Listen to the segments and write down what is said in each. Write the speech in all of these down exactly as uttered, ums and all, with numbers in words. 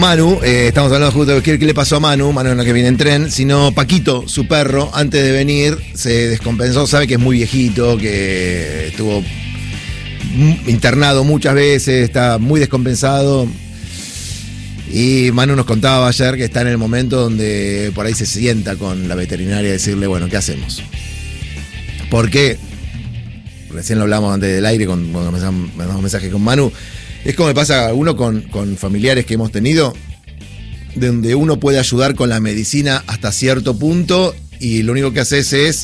Manu, eh, estamos hablando justo de qué, qué le pasó a Manu, Manu no es que viene en tren, sino Paquito, su perro, antes de venir se descompensó, sabe que es muy viejito, que estuvo internado muchas veces, está muy descompensado. Y Manu nos contaba ayer que está en el momento donde por ahí se sienta con la veterinaria y decirle, bueno, ¿qué hacemos? Porque, recién lo hablamos antes del aire, con, cuando mandamos un mensaje con Manu, es como me pasa a uno con, con familiares que hemos tenido, donde uno puede ayudar con la medicina hasta cierto punto y lo único que haces es,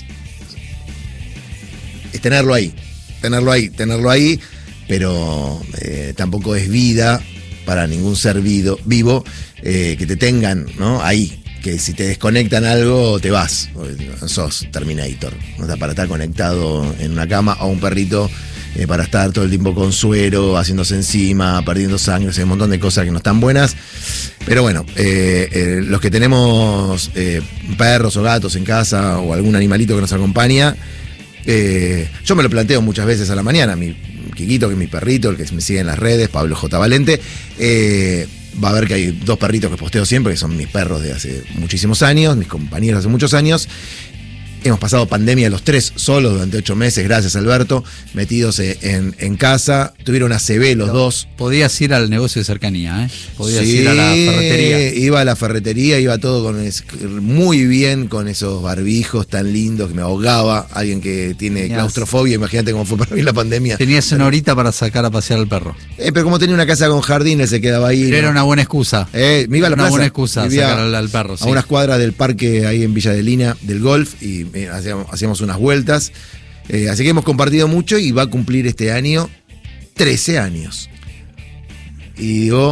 es tenerlo ahí, tenerlo ahí, tenerlo ahí, pero eh, tampoco es vida para ningún ser vivo, vivo eh, que te tengan, ¿no? Ahí, que si te desconectan algo te vas, sos Terminator, no está para estar conectado en una cama a un perrito. Eh, para estar todo el tiempo con suero, haciéndose encima, perdiendo sangre, o sea, un montón de cosas que no están buenas. Pero bueno, eh, eh, los que tenemos eh, perros o gatos en casa o algún animalito que nos acompaña, eh, yo me lo planteo muchas veces a la mañana. Mi Quiquito, que es mi perrito, el que me sigue en las redes, Pablo J. Valente, eh, va a ver que hay dos perritos que posteo siempre, que son mis perros de hace muchísimos años, mis compañeros de hace muchos años. Hemos pasado pandemia los tres solos durante ocho meses, gracias Alberto, metidos en, en casa. Tuvieron A C V los Pero dos. Podías ir al negocio de cercanía, ¿eh? Podías sí, ir a la ferretería. Iba a la ferretería, iba todo con es, muy bien con esos barbijos tan lindos que me ahogaba. Alguien que tiene Tenías, claustrofobia, imagínate cómo fue para mí la pandemia. Tenías una horita para sacar a pasear al perro. Eh, pero como tenía una casa con jardín, él se quedaba ahí. Pero era una buena excusa. Eh, me iba a la una plaza, buena excusa sacar al, al perro. A sí. unas cuadras del parque ahí en Villa de Lina, del golf, y eh, hacíamos, hacíamos unas vueltas. Eh, así que hemos compartido mucho y va a cumplir este año trece años. Y digo,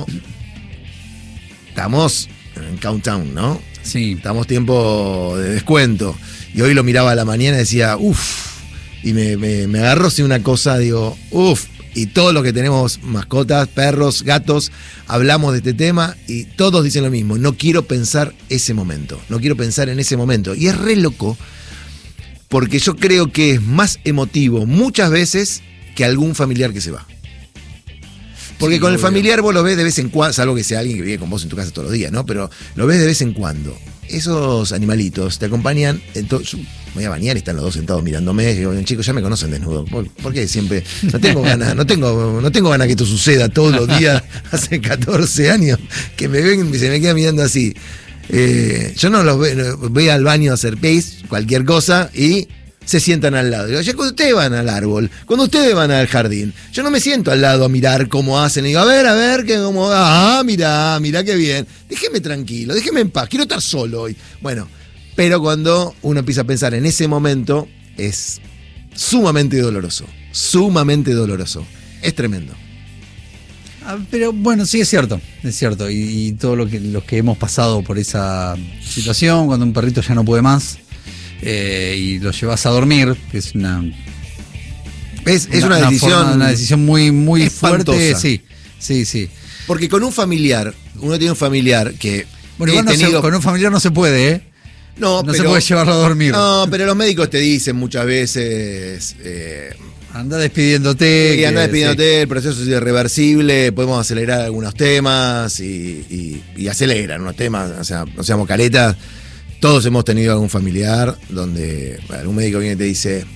estamos en countdown, ¿no? Sí. Estamos tiempo de descuento. Y hoy lo miraba a la mañana y decía, uff. Y me, me, me agarró así una cosa, digo, uff. Y todos los que tenemos mascotas, perros, gatos, hablamos de este tema y todos dicen lo mismo. No quiero pensar ese momento. No quiero pensar en ese momento. Y es re loco, porque yo creo que es más emotivo muchas veces que algún familiar que se va. Porque sí, con el familiar vos lo ves de vez en cuando, salvo que sea alguien que vive con vos en tu casa todos los días, ¿no? Pero lo ves de vez en cuando. Esos animalitos te acompañan. Entonces, yo me voy a bañar y están los dos sentados mirándome. Y digo, chicos, ya me conocen desnudo. ¿Por, ¿Por qué siempre? No tengo ganas, no tengo, no tengo ganas que esto suceda todos los días. Hace catorce años que me ven y se me quedan mirando así. Eh, yo no los veo, voy al baño a hacer pis, cualquier cosa, y se sientan al lado. Digo, ya cuando ustedes van al árbol, cuando ustedes van al jardín, yo no me siento al lado a mirar cómo hacen. Y digo, a ver, a ver, que cómo, ah, mirá, mirá qué bien. Déjeme tranquilo, déjeme en paz, quiero estar solo hoy. Bueno, pero cuando uno empieza a pensar en ese momento, es sumamente doloroso, sumamente doloroso. Es tremendo. Ah, pero bueno, sí es cierto, es cierto. Y, y todo lo que los que hemos pasado por esa situación, cuando un perrito ya no puede más, eh, y lo llevas a dormir, que es una es, es una, una decisión forma, una decisión muy muy espantosa. Fuerte, sí, sí, sí. Porque con un familiar, uno tiene un familiar que bueno, igual no tenido... se, con un familiar no se puede, ¿eh? No, no pero, se puede llevarlo a dormir. No, pero los médicos te dicen muchas veces. Eh, Anda despidiéndote. Y anda que, despidiéndote, sí. El proceso es irreversible, podemos acelerar algunos temas y, y, y aceleran unos temas, o sea, no seamos caretas. Todos hemos tenido algún familiar donde algún médico viene y te dice,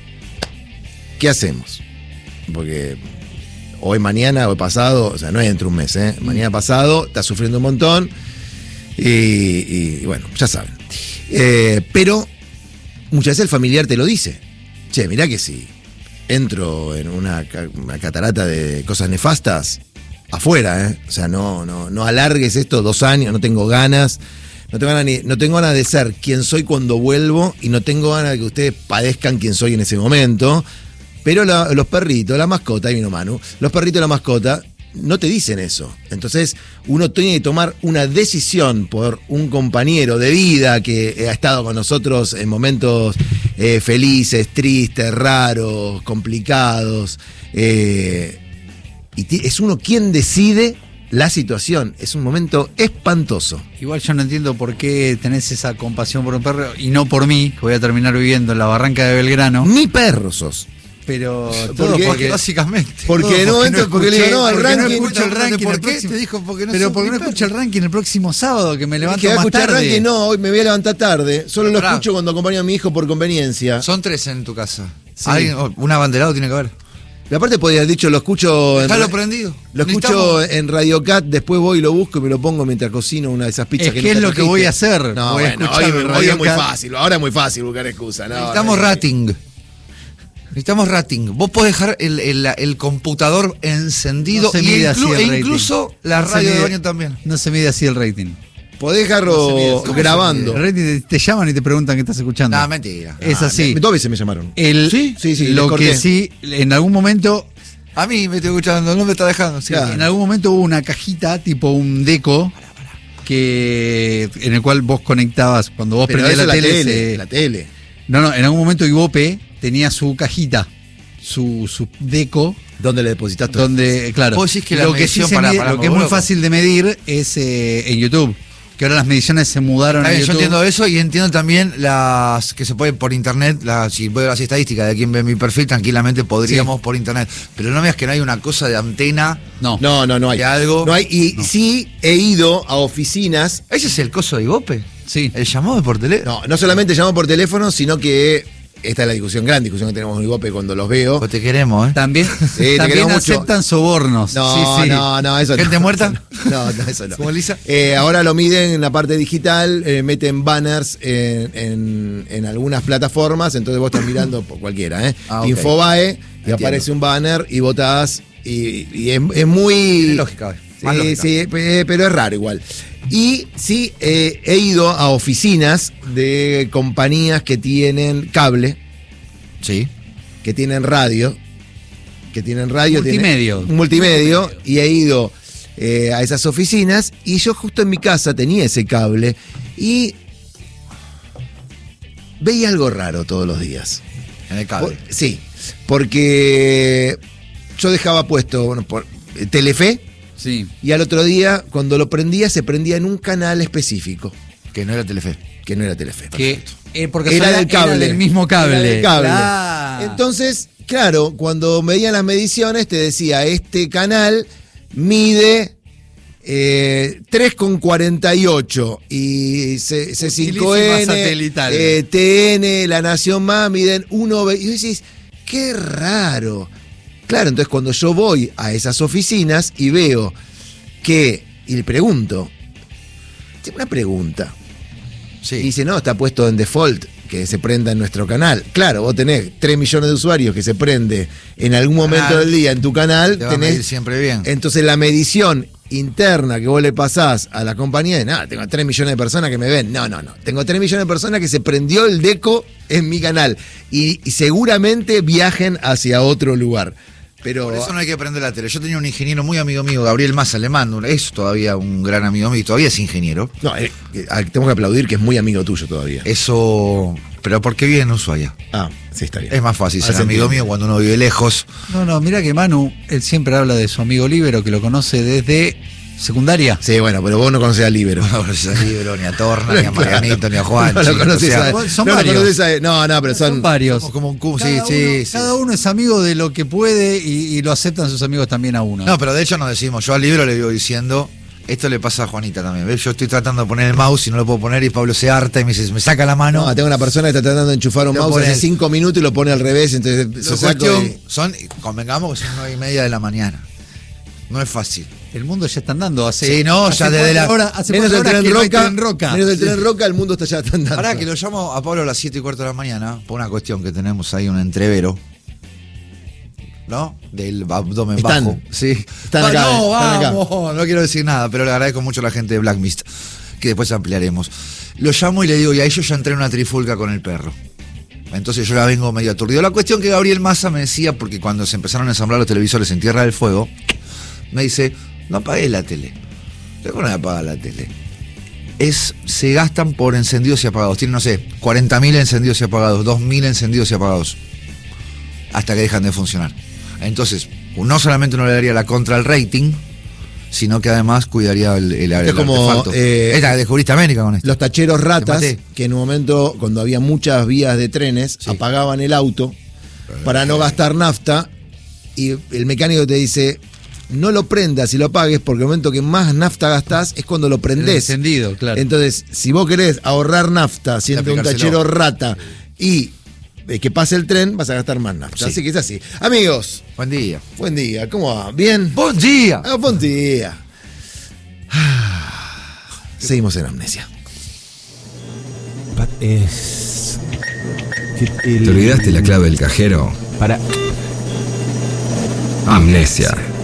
¿qué hacemos? Porque hoy, mañana, hoy pasado, o sea, no es dentro de un mes, ¿eh? Mañana pasado, estás sufriendo un montón y, y, y bueno, ya saben. Eh, pero muchas veces el familiar te lo dice. Che, mirá que sí. Entro en una, una catarata de cosas nefastas, afuera, ¿eh? O sea, no, no, no alargues esto dos años, no tengo ganas, no tengo ganas, ni, no tengo ganas de ser quien soy cuando vuelvo y no tengo ganas de que ustedes padezcan quien soy en ese momento. Pero la, los perritos, la mascota, ahí vino Manu, los perritos y la mascota no te dicen eso. Entonces uno tiene que tomar una decisión por un compañero de vida que ha estado con nosotros en momentos eh, felices, tristes, raros, complicados. Eh, y t- es uno quien decide la situación. Es un momento espantoso. Igual yo no entiendo por qué tenés esa compasión por un perro y no por mí, que voy a terminar viviendo en la barranca de Belgrano. Mi perro sos. Pero ¿Por todo qué? porque Básicamente. Porque en un momento, porque le digo, no, el porque no ranking. escucho el ranking. ¿Por el qué? próximo- Te dijo porque no Pero sos porque no mi perro. escucho el ranking el próximo sábado, que me levanto Que va a más escuchar tarde. ranking, no, hoy me voy a levantar tarde. Solo lo Pará. escucho cuando acompaño a mi hijo por conveniencia. Son tres en tu casa. Sí. ¿Alguien- un abanderado tiene que haber. Y aparte podía haber dicho, lo escucho en, Déjalo prendido. lo escucho Necesitamos- en Radio Cat, después voy y lo busco y me lo pongo mientras cocino una de esas pizzas Es que que es nunca lo que trajiste. voy a hacer. No, Voy a bueno, escuchar hoy, en hoy Radio es muy Cat. fácil, ahora es muy fácil buscar excusa. No, Necesitamos no, rating. Necesitamos rating. Vos podés dejar el, el- el computador encendido No se y mide así inclu- el e rating. incluso la No se radio de mide- baño también. No se mide así el rating. Podés dejarlo ¿Cómo se grabando. El rating te, te llaman y te preguntan qué estás escuchando. No, mentira. Es Ah, así. me- Dos veces me llamaron. El, ¿Sí? Sí, sí, Lo le corté. que sí, en algún momento, A mí me estoy escuchando, no me está dejando. Sí. Claro. en algún momento hubo una cajita tipo un deco que en el cual vos conectabas cuando vos Pero prendías eso la, la tele. tele, se- la tele. No, no, en algún momento Ibope tenía su cajita, su, su deco, ¿Dónde le depositas todo? donde, claro, Vos decís que la lo que sí medición- se pará, mide- pará, lo me que es muy vuelvo. fácil de medir es eh, en YouTube, que ahora las mediciones se mudaron Está a bien, yo YouTube. entiendo eso y entiendo también las que se pueden por internet, las, si veo las estadísticas de quien ve mi perfil, tranquilamente podríamos Sí. por internet. Pero no me digas que no hay una cosa de antena. No, No, no, no hay. ¿De algo? No hay. Y sí he ido a oficinas. ¿Ese es el coso de Ibope? sí. ¿El llamado por teléfono? No, no solamente llamo por teléfono, sino que esta es la discusión, gran discusión que tenemos en Ibope cuando los veo. Pues te queremos, ¿eh? También, te también queremos mucho. aceptan sobornos. No, sí, sí. no, no, eso ¿Gente no. muerta? No, no, eso no. ¿Como Lisa? Eh, ahora lo miden en la parte digital, eh, meten banners en, en- en algunas plataformas, entonces vos estás mirando por cualquiera, ¿eh? Ah, ok. Infobae, y Entiendo. aparece un banner y votás, y, y es, es muy... Tiene lógica, eh. Más Sí, lógica. sí, pe- pero es raro igual. Y sí, eh, he ido a oficinas de compañías que tienen cable, Sí. que tienen radio, que tienen radio. tienen- Multimedio. un multimedio, y he ido eh, a esas oficinas, y yo justo en mi casa tenía ese cable, y veía algo raro todos los días. En el Por- cable. sí, porque yo dejaba puesto, bueno, por eh, Telefe, Sí. y al otro día, cuando lo prendía, se prendía en un canal específico, Que no era Telefe. que no era Telefe. Que, eh, porque Era sola- del cable. del mismo cable. Era del cable. Claro. Entonces, claro, cuando veían las mediciones, te decía, este canal mide eh, tres coma cuarenta y ocho y C- C cinco N, Utilísima satelital. eh, T N, La Nación Más miden uno. Y vos decís, qué raro. Claro, entonces cuando yo voy a esas oficinas y veo que, y le pregunto, tengo una pregunta. Sí. Y dice, no, está puesto en default, que se prenda en nuestro canal. Claro, vos tenés tres millones de usuarios que se prende en algún momento Canal. del día en tu canal. Te va a medir Tenés, siempre bien. entonces la medición interna que vos le pasás a la compañía es, nada, tengo tres millones de personas que me ven. No, no, no. Tengo tres millones de personas que se prendió el deco en mi canal. Y, y seguramente viajen hacia otro lugar. Pero Por eso no hay que prender la tele. Yo tenía un ingeniero muy amigo mío, Gabriel Massa, le mando, es todavía un gran amigo mío, todavía es ingeniero. no, eh, eh, tengo que aplaudir que es muy amigo tuyo todavía. Eso, pero porque vive en Ushuaia. Ah, sí, está bien. Es más fácil Ah, ser se amigo entiende. mío cuando uno vive lejos. No, no, mira que Manu, él siempre habla de su amigo Libero, que lo conoce desde secundaria. Sí, bueno, pero vos no conocés a Libero. No conoces a Libro, ni a Torna, ni a Marianito, ni a Juan. No lo conoces a- son no lo varios. conoces a- no, no, pero Son son. varios. Somos como un cum, sí, Cada sí, uno- sí. Cada uno es amigo de lo que puede y, y lo aceptan sus amigos también a uno. No, pero de hecho nos decimos, yo al Libro le digo diciendo, esto le pasa a Juanita también, ¿ves? Yo estoy tratando de poner el mouse y no lo puedo poner y Pablo se harta y me dice, me saca la mano. No, tengo una persona que está tratando de enchufar un Lo mouse pone- hace cinco minutos y lo pone al revés, entonces La se saca cuestión y- son, convengamos que son nueve y media de la mañana. No es fácil. El mundo ya está andando hace. Sí, no, hace ya desde cuatro la- horas- hace menos cuatro el horas tren que no hay roca, tren roca. menos el tren roca, el mundo está ya andando. Pará, que lo llamo a Pablo a las siete y cuarto de la mañana por una cuestión que tenemos ahí, un entrevero. ¿No? Del abdomen Están. bajo. Sí. Están Ah, acá, no, están acá. vamos. No quiero decir nada, pero le agradezco mucho a la gente de Black Mist, que después ampliaremos. Lo llamo y le digo, y ahí yo ya entré en una trifulca con el perro. Entonces yo la vengo medio aturdido. La cuestión que Gabriel Massa me decía, porque cuando se empezaron a ensamblar los televisores en Tierra del Fuego, me dice, no apagué la tele. ¿Cómo no apagar la tele? Es, se gastan por encendidos y apagados. Tienen, no sé, cuarenta mil encendidos y apagados, dos mil encendidos y apagados. Hasta que dejan de funcionar. Entonces, no solamente no le daría la contra al rating, sino que además cuidaría el, el, el Es como, artefacto. eh, Esta que descubriste América con esto. Los tacheros ratas, maté. que en un momento, cuando había muchas vías de trenes, Sí. apagaban el auto para no gastar nafta, y el mecánico te dice, no lo prendas y lo apagues, porque el momento que más nafta gastás es cuando lo prendés. Encendido, claro. Entonces, si vos querés ahorrar nafta siendo un tachero rata y eh, que pase el tren, vas a gastar más nafta. Sí. Así que es así. Amigos, Buen día. buen día. ¿Cómo va? ¿Bien? ¡Buen día! Ah, buen día. Seguimos en Amnesia. Pa- Es. que el- ¿Te olvidaste la clave del cajero? Para. Amnesia.